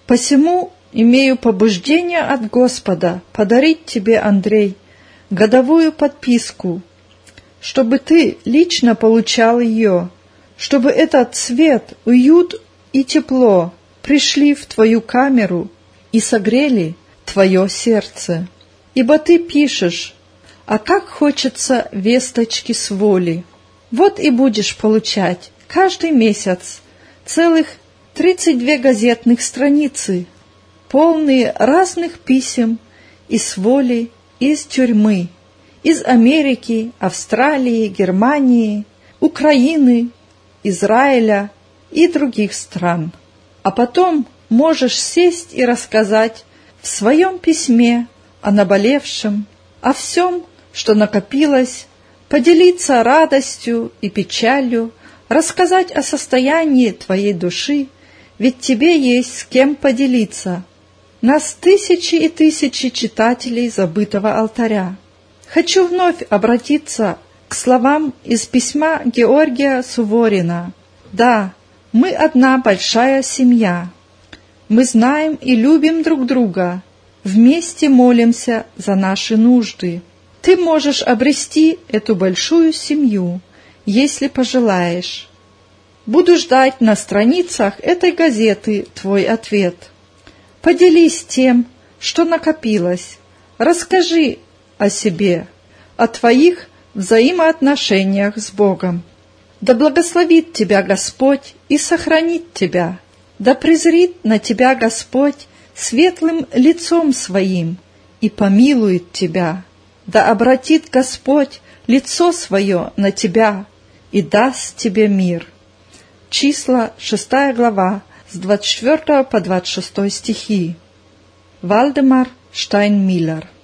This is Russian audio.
Посему имею побуждение от Господа подарить тебе, Андрей, годовую подписку, чтобы ты лично получал ее, чтобы этот свет, уют и тепло пришли в твою камеру и согрели твое сердце. Ибо ты пишешь, а как хочется весточки с воли. Вот и будешь получать каждый месяц целых 32 газетных страницы, полные разных писем из воли, из тюрьмы, из Америки, Австралии, Германии, Украины, Израиля и других стран. А потом можешь сесть и рассказать в своем письме о наболевшем, о всем, что накопилось, поделиться радостью и печалью, рассказать о состоянии твоей души, ведь тебе есть с кем поделиться. Нас тысячи и тысячи читателей забытого алтаря. Хочу вновь обратиться к словам из письма Георгия Суворина. Да, мы одна большая семья. Мы знаем и любим друг друга. Вместе молимся за наши нужды. Ты можешь обрести эту большую семью, если пожелаешь. Буду ждать на страницах этой газеты твой ответ. Поделись тем, что накопилось. Расскажи о себе, о твоих взаимоотношениях с Богом. Да благословит тебя Господь и сохранит тебя. Да презрит на тебя Господь светлым лицом своим и помилует тебя. Да обратит Господь лицо свое на тебя и даст тебе мир. Числа, 6 глава, с 24 по 26 стихи. Вальдемар Штайнмиллер.